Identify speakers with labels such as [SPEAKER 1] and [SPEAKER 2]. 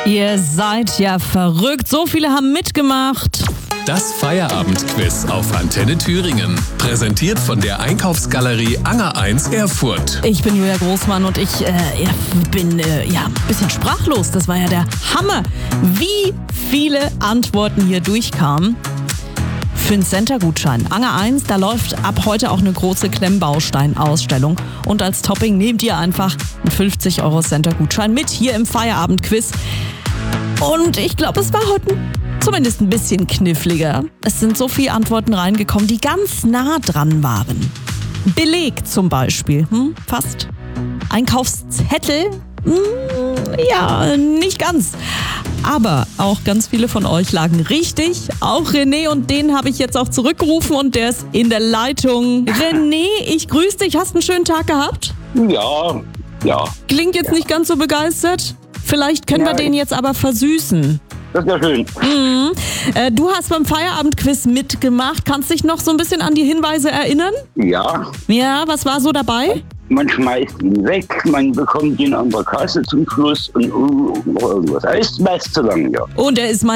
[SPEAKER 1] Ihr seid ja verrückt. So viele haben mitgemacht.
[SPEAKER 2] Das Feierabendquiz auf Antenne Thüringen. Präsentiert von der Einkaufsgalerie Anger 1 Erfurt.
[SPEAKER 1] Ich bin Julia Großmann und ich bin ein bisschen sprachlos. Das war ja der Hammer, wie viele Antworten hier durchkamen. Für einen Center-Gutschein. Anger 1, da läuft ab heute auch eine große Klemmbaustein-Ausstellung. Und als Topping nehmt ihr einfach einen 50 € Center-Gutschein mit hier im Feierabendquiz. Und ich glaube, es war heute zumindest ein bisschen kniffliger. Es sind so viele Antworten reingekommen, die ganz nah dran waren. Beleg zum Beispiel, fast. Einkaufszettel, ja, nicht ganz. Aber auch ganz viele von euch lagen richtig. Auch René, und den habe ich jetzt auch zurückgerufen und der ist in der Leitung. René, ich grüße dich. Hast einen schönen Tag gehabt?
[SPEAKER 3] Ja.
[SPEAKER 1] Klingt jetzt nicht ganz so begeistert. Vielleicht können wir den jetzt aber versüßen.
[SPEAKER 3] Das wäre schön.
[SPEAKER 1] Du hast beim Feierabendquiz mitgemacht. Kannst dich noch so ein bisschen an die Hinweise erinnern?
[SPEAKER 3] Ja,
[SPEAKER 1] Ja, was war so dabei?
[SPEAKER 3] man schmeißt ihn weg, man bekommt ihn an der Kasse zum Schluss und noch irgendwas. Er ist meist zu lang, ja.
[SPEAKER 1] Und er ist